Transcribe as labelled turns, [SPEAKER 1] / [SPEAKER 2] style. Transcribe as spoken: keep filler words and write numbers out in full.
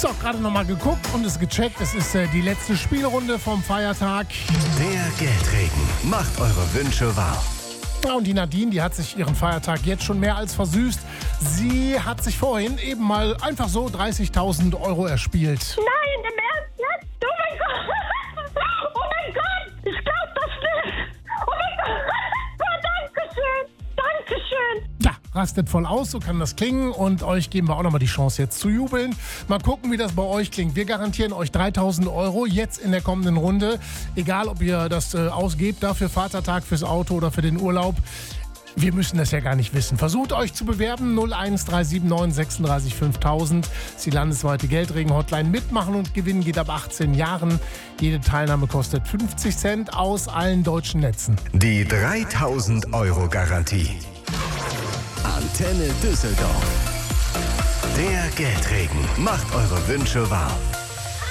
[SPEAKER 1] So, gerade nochmal geguckt und es gecheckt. Es ist äh, die letzte Spielrunde vom Feiertag.
[SPEAKER 2] Der Geldregen macht eure Wünsche wahr.
[SPEAKER 1] Ja, und die Nadine, die hat sich ihren Feiertag jetzt schon mehr als versüßt. Sie hat sich vorhin eben mal einfach so dreißigtausend Euro erspielt.
[SPEAKER 3] Nein, im Ernst jetzt? Oh mein Gott! Oh mein Gott! Ich glaub das nicht! Oh mein Gott! Dankeschön! Dankeschön!
[SPEAKER 1] Ja, rastet voll aus, so kann das klingen. Und euch geben wir auch nochmal die Chance jetzt zu jubeln. Mal gucken, wie das bei euch klingt. Wir garantieren euch dreitausend Euro jetzt in der kommenden Runde. Egal, ob ihr das äh, ausgebt, dafür Vatertag, fürs Auto oder für den Urlaub. Wir müssen das ja gar nicht wissen. Versucht euch zu bewerben. null eins drei sieben neun sechsunddreißig fünftausend. Das ist die landesweite Geldregen-Hotline. Mitmachen und gewinnen geht ab achtzehn Jahren. Jede Teilnahme kostet fünfzig Cent aus allen deutschen Netzen.
[SPEAKER 2] Die dreitausend Euro Garantie. Antenne Düsseldorf. Der Geldregen macht eure Wünsche wahr.